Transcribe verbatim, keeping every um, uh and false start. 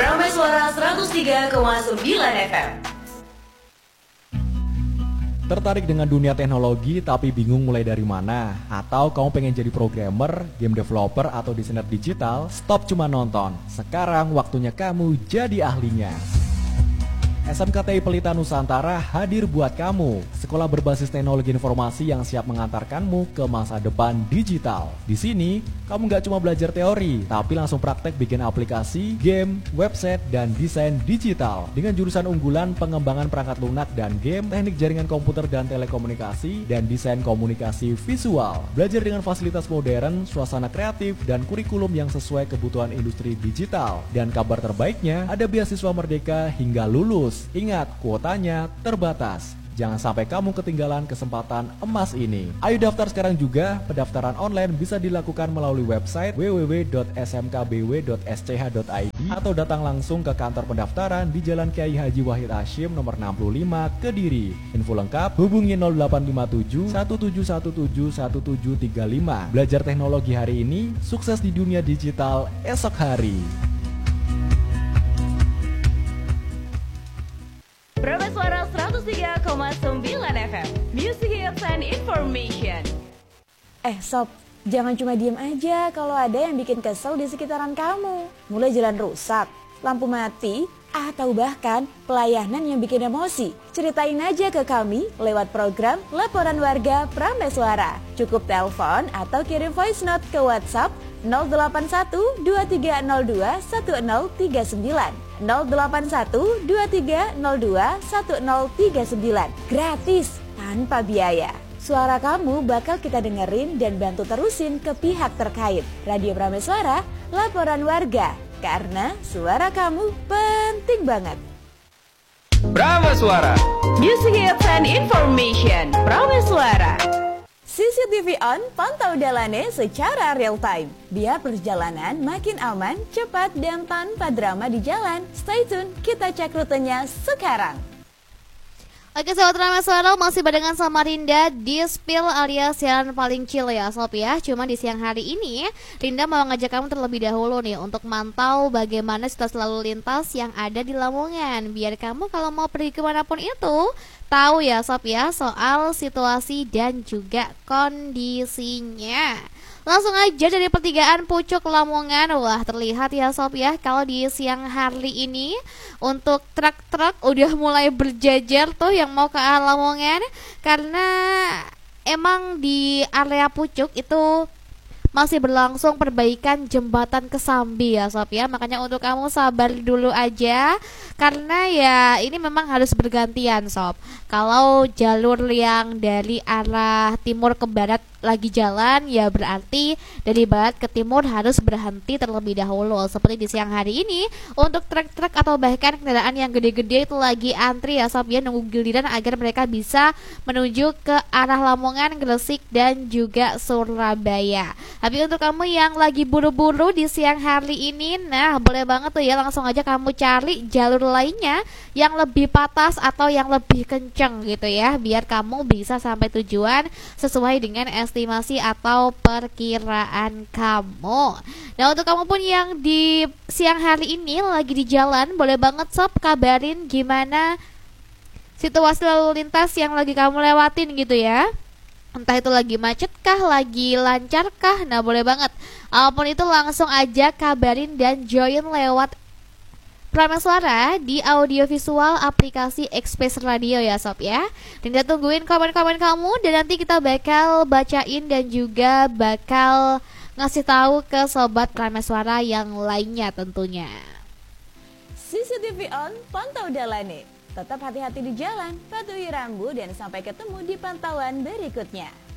Prameswara seratus tiga koma sembilan F M. Tertarik dengan dunia teknologi tapi bingung mulai dari mana? Atau kamu pengen jadi programmer, game developer, atau desainer digital? Stop cuma nonton. Sekarang waktunya kamu jadi ahlinya. S M K T I Pelita Nusantara hadir buat kamu. Sekolah berbasis teknologi informasi yang siap mengantarkanmu ke masa depan digital. Di sini, kamu nggak cuma belajar teori, tapi langsung praktek bikin aplikasi, game, website, dan desain digital. Dengan jurusan unggulan pengembangan perangkat lunak dan game, teknik jaringan komputer dan telekomunikasi, dan desain komunikasi visual. Belajar dengan fasilitas modern, suasana kreatif, dan kurikulum yang sesuai kebutuhan industri digital. Dan kabar terbaiknya, ada beasiswa merdeka hingga lulus. Ingat, kuotanya terbatas. Jangan sampai kamu ketinggalan kesempatan emas ini. Ayo daftar sekarang juga. Pendaftaran online bisa dilakukan melalui website w w w dot s m k b w dot s c h dot i d atau datang langsung ke kantor pendaftaran di Jalan Kiai Haji Wahid Hasyim nomor enam puluh lima, Kediri. Info lengkap hubungi nol delapan lima tujuh satu tujuh satu tujuh satu tujuh tiga lima. Belajar teknologi hari ini, sukses di dunia digital esok hari. Prameswara seratus tiga koma sembilan F M. Music Hits and Information. Eh Sob, jangan cuma diem aja kalau ada yang bikin kesel di sekitaran kamu. Mulai jalan rusak, lampu mati, atau bahkan pelayanan yang bikin emosi. Ceritain aja ke kami lewat program Laporan Warga Prameswara. Cukup telepon atau kirim voice note ke WhatsApp nol delapan satu dua tiga nol dua satu nol tiga sembilan. nol delapan satu dua tiga nol dua satu nol tiga sembilan. Gratis, tanpa biaya. Suara kamu bakal kita dengerin dan bantu terusin ke pihak terkait. Radio Prameswara, Laporan Warga. Karena suara kamu penting banget. Prameswara, Music Hits and Information. Prameswara. C C T V on, pantau dalannya secara real time. Biar perjalanan makin aman, cepat, dan tanpa drama di jalan. Stay tune, kita cek rutenya sekarang. Oke sobat Prameswara, masih barengan sama Rinda di Spill alias siaran paling chill ya sob ya. Cuma di siang hari ini Rinda mau ngajak kamu terlebih dahulu nih untuk mantau bagaimana situasi lalu lintas yang ada di Lamongan. Biar kamu kalau mau pergi kemanapun itu tahu ya sob ya soal situasi dan juga kondisinya. Langsung aja dari pertigaan Pucuk Lamongan. Wah terlihat ya sob ya kalau di siang hari ini untuk truk-truk udah mulai berjajar tuh yang mau ke arah Lamongan. Karena emang di area Pucuk itu masih berlangsung perbaikan jembatan Kesambi ya sob ya. Makanya untuk kamu sabar dulu aja, karena ya ini memang harus bergantian sob. Kalau jalur yang dari arah timur ke barat lagi jalan, ya berarti dari barat ke timur harus berhenti terlebih dahulu. Seperti di siang hari ini untuk truk-truk atau bahkan kendaraan yang gede-gede itu lagi antri ya sob ya, nunggu giliran agar mereka bisa menuju ke arah Lamongan, Gresik dan juga Surabaya. Tapi untuk kamu yang lagi buru-buru di siang hari ini, nah boleh banget tuh ya langsung aja kamu cari jalur lainnya yang lebih patas atau yang lebih kenceng gitu ya, biar kamu bisa sampai tujuan sesuai dengan estimasi atau perkiraan kamu. Nah untuk kamu pun yang di siang hari ini lagi di jalan, boleh banget sob kabarin gimana situasi lalu lintas yang lagi kamu lewatin gitu ya. Entah itu lagi macet kah, lagi lancar kah, nah boleh banget. Apapun itu langsung aja kabarin dan join lewat Prameswara di audiovisual aplikasi Express Radio ya sob ya. Rinda tungguin komen-komen kamu dan nanti kita bakal bacain dan juga bakal ngasih tahu ke sobat Prameswara yang lainnya tentunya. C C T V on, pantau dalane. Tetap hati-hati di jalan, patuhi rambu dan sampai ketemu di pantauan berikutnya.